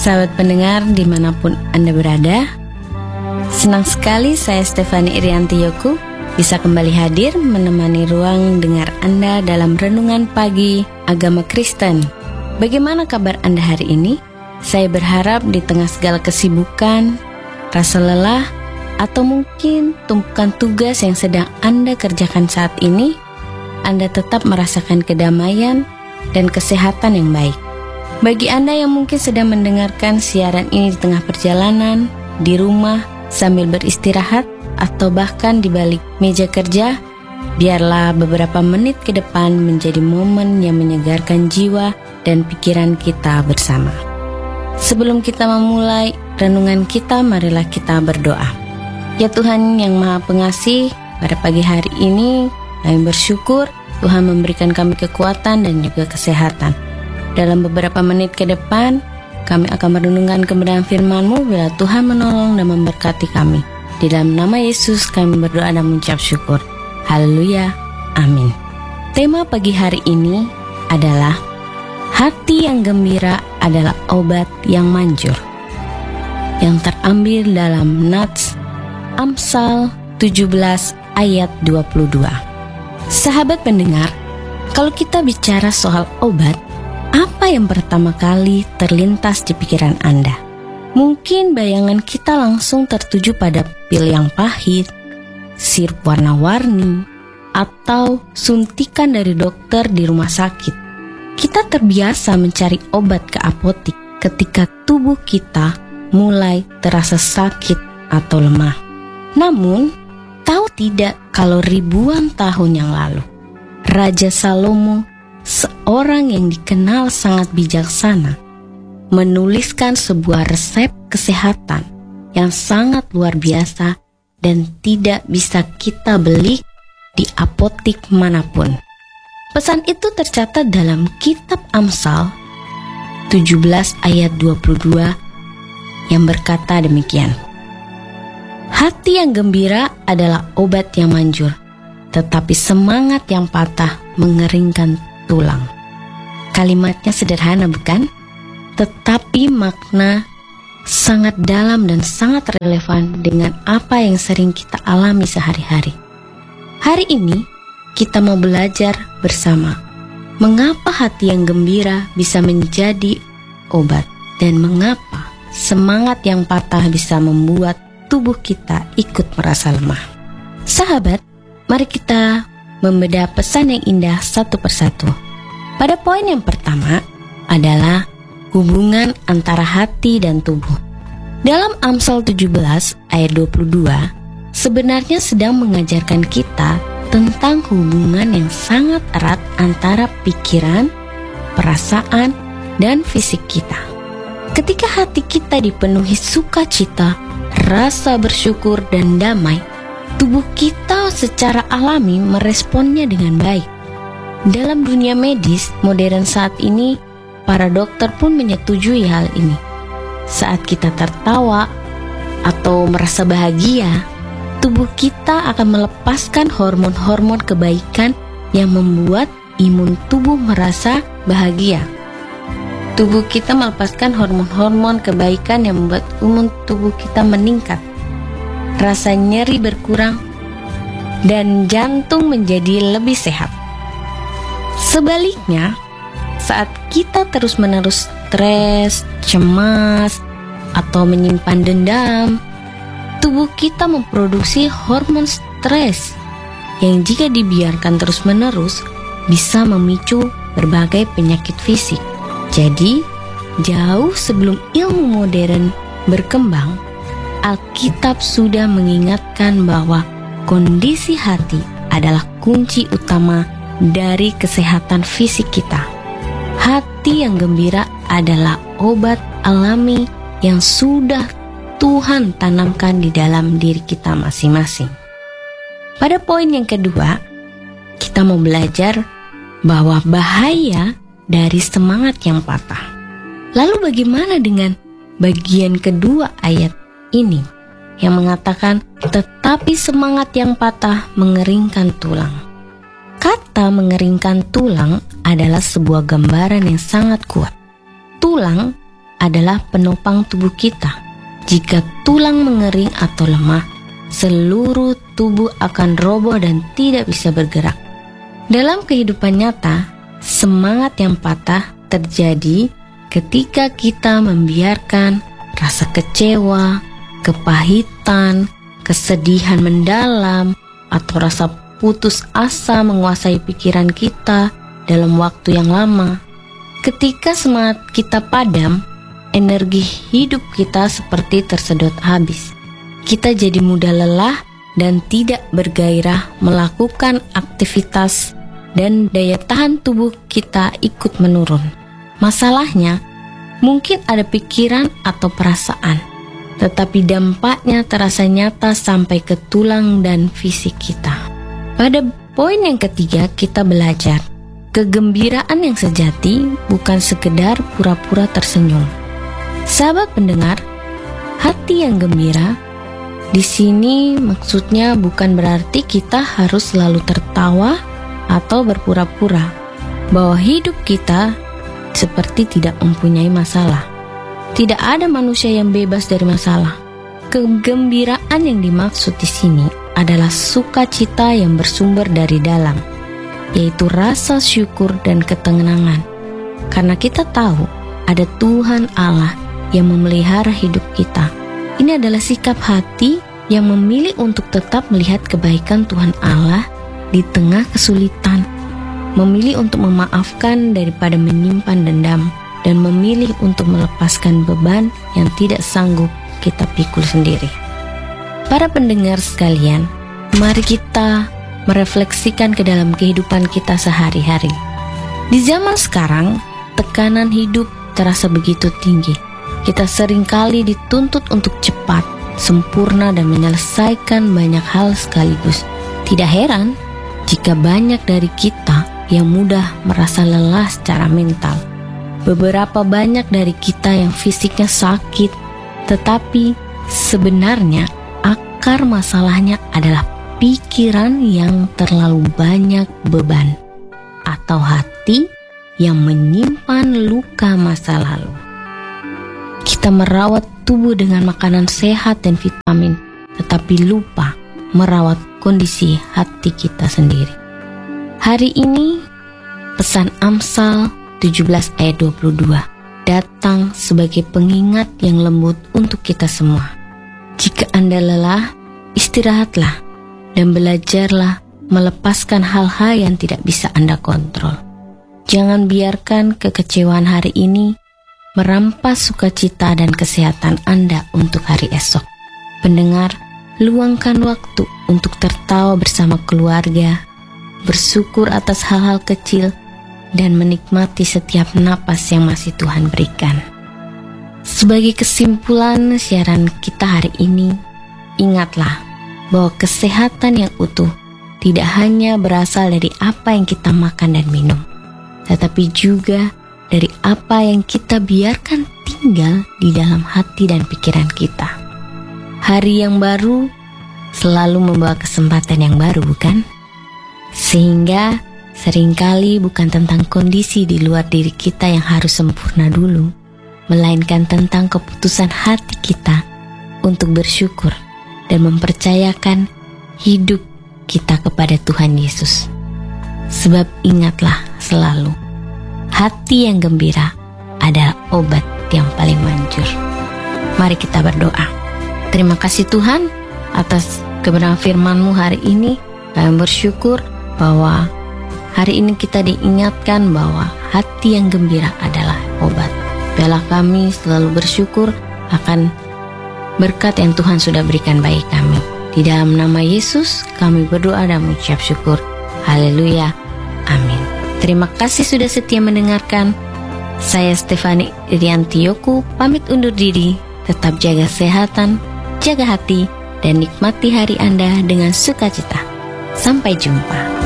Sahabat pendengar dimanapun Anda berada, senang sekali saya Stefani Irianti Yoku bisa kembali hadir menemani ruang dengar Anda dalam renungan pagi agama Kristen. Bagaimana kabar Anda hari ini? Saya berharap di tengah segala kesibukan, rasa lelah, atau mungkin tumpukan tugas yang sedang Anda kerjakan saat ini, Anda tetap merasakan kedamaian dan kesehatan yang baik. Bagi Anda yang mungkin sedang mendengarkan siaran ini di tengah perjalanan, di rumah, sambil beristirahat, atau bahkan di balik meja kerja, biarlah beberapa menit ke depan menjadi momen yang menyegarkan jiwa dan pikiran kita bersama. Sebelum kita memulai renungan kita, marilah kita berdoa. Ya Tuhan yang Maha Pengasih, pada pagi hari ini kami bersyukur Tuhan memberikan kami kekuatan dan juga kesehatan. Dalam beberapa menit ke depan, kami akan merenungkan kebenaran firman-Mu bila Tuhan menolong dan memberkati kami. Di dalam nama Yesus kami berdoa dan mengucap syukur. Haleluya, amin. Tema pagi hari ini adalah hati yang gembira adalah obat yang manjur, yang terambil dalam Nats Amsal 17 ayat 22. Sahabat pendengar, kalau kita bicara soal obat, apa yang pertama kali terlintas di pikiran Anda? Mungkin bayangan kita langsung tertuju pada pil yang pahit, sirup warna-warni, atau suntikan dari dokter di rumah sakit. Kita terbiasa mencari obat ke apotik ketika tubuh kita mulai terasa sakit atau lemah. Namun, tahu tidak kalau ribuan tahun yang lalu, Raja Salomo, seorang yang dikenal sangat bijaksana, menuliskan sebuah resep kesehatan yang sangat luar biasa dan tidak bisa kita beli di apotik manapun. Pesan itu tercatat dalam kitab Amsal 17 ayat 22 yang berkata demikian. Hati yang gembira adalah obat yang manjur, tetapi semangat yang patah mengeringkan tulang. Kalimatnya sederhana bukan? Tetapi makna sangat dalam dan sangat relevan dengan apa yang sering kita alami sehari-hari. Hari ini kita mau belajar bersama mengapa hati yang gembira bisa menjadi obat dan mengapa semangat yang patah bisa membuat tubuh kita ikut merasa lemah. Sahabat, mari kita membedah pesan yang indah satu persatu. Pada poin yang pertama adalah hubungan antara hati dan tubuh. Dalam Amsal 17 ayat 22 sebenarnya sedang mengajarkan kita tentang hubungan yang sangat erat antara pikiran, perasaan, dan fisik kita. Ketika hati kita dipenuhi sukacita, rasa bersyukur dan damai, tubuh kita secara alami meresponnya dengan baik. Dalam dunia medis modern saat ini, para dokter pun menyetujui hal ini. Saat kita tertawa atau merasa bahagia, tubuh kita akan melepaskan hormon-hormon kebaikan yang membuat imun tubuh merasa bahagia. Tubuh kita melepaskan hormon-hormon kebaikan yang membuat imun tubuh kita meningkat. Rasa nyeri berkurang dan jantung menjadi lebih sehat. Sebaliknya, saat kita terus-menerus stres, cemas, atau menyimpan dendam, tubuh kita memproduksi hormon stres yang jika dibiarkan terus-menerus bisa memicu berbagai penyakit fisik. Jadi, jauh sebelum ilmu modern berkembang, Alkitab sudah mengingatkan bahwa kondisi hati adalah kunci utama dari kesehatan fisik kita. Hati yang gembira adalah obat alami yang sudah Tuhan tanamkan di dalam diri kita masing-masing. Pada poin yang kedua, kita mau belajar bahwa bahaya dari semangat yang patah. Lalu bagaimana dengan bagian kedua ayat ini yang mengatakan tetapi semangat yang patah mengeringkan tulang? Kata mengeringkan tulang adalah sebuah gambaran yang sangat kuat. Tulang adalah penopang tubuh kita. Jika tulang mengering atau lemah, seluruh tubuh akan roboh dan tidak bisa bergerak. Dalam kehidupan nyata, semangat yang patah terjadi ketika kita membiarkan rasa kecewa, kepahitan, kesedihan mendalam, atau rasa putus asa menguasai pikiran kita dalam waktu yang lama. Ketika semangat kita padam, energi hidup kita seperti tersedot habis. Kita jadi mudah lelah dan tidak bergairah melakukan aktivitas, dan daya tahan tubuh kita ikut menurun. Masalahnya, mungkin ada pikiran atau perasaan, tetapi dampaknya terasa nyata sampai ke tulang dan fisik kita. Pada poin yang ketiga, kita belajar kegembiraan yang sejati bukan sekedar pura-pura tersenyum. Sahabat pendengar, hati yang gembira di sini maksudnya bukan berarti kita harus selalu tertawa atau berpura-pura bahwa hidup kita seperti tidak mempunyai masalah. Tidak ada manusia yang bebas dari masalah. Kegembiraan yang dimaksud di sini adalah sukacita yang bersumber dari dalam, yaitu rasa syukur dan ketenangan. Karena kita tahu ada Tuhan Allah yang memelihara hidup kita. Ini adalah sikap hati yang memilih untuk tetap melihat kebaikan Tuhan Allah di tengah kesulitan, memilih untuk memaafkan daripada menyimpan dendam, dan memilih untuk melepaskan beban yang tidak sanggup kita pikul sendiri. Para pendengar sekalian, mari kita merefleksikan ke dalam kehidupan kita sehari-hari. Di zaman sekarang, tekanan hidup terasa begitu tinggi. Kita seringkali dituntut untuk cepat, sempurna, dan menyelesaikan banyak hal sekaligus. Tidak heran jika banyak dari kita yang mudah merasa lelah secara mental. Beberapa banyak dari kita yang fisiknya sakit, tetapi sebenarnya akar masalahnya adalah pikiran yang terlalu banyak beban, atau hati yang menyimpan luka masa lalu. Kita merawat tubuh dengan makanan sehat dan vitamin, tetapi lupa merawat kondisi hati kita sendiri. Hari ini, pesan Amsal 17 ayat 22 datang sebagai pengingat yang lembut untuk kita semua. Jika Anda lelah, istirahatlah dan belajarlah melepaskan hal-hal yang tidak bisa Anda kontrol. Jangan biarkan kekecewaan hari ini merampas sukacita dan kesehatan Anda untuk hari esok. Pendengar, luangkan waktu untuk tertawa bersama keluarga, bersyukur atas hal-hal kecil, dan menikmati setiap napas yang masih Tuhan berikan. Sebagai kesimpulan siaran kita hari ini, ingatlah bahwa kesehatan yang utuh tidak hanya berasal dari apa yang kita makan dan minum, tetapi juga dari apa yang kita biarkan tinggal di dalam hati dan pikiran kita. Hari yang baru selalu membawa kesempatan yang baru, bukan? Sehingga seringkali bukan tentang kondisi di luar diri kita yang harus sempurna dulu, melainkan tentang keputusan hati kita untuk bersyukur dan mempercayakan hidup kita kepada Tuhan Yesus. Sebab ingatlah selalu, hati yang gembira adalah obat yang paling manjur. Mari kita berdoa. Terima kasih Tuhan atas kebenaran firman-Mu hari ini. Kami bersyukur bahwa hari ini kita diingatkan bahwa hati yang gembira adalah obat. Biarlah kami selalu bersyukur akan berkat yang Tuhan sudah berikan bagi kami. Di dalam nama Yesus kami berdoa dan mengucap syukur. Haleluya. Amin. Terima kasih sudah setia mendengarkan. Saya Stefani Irianti Yoku pamit undur diri. Tetap jaga kesehatan, jaga hati, dan nikmati hari Anda dengan sukacita. Sampai jumpa.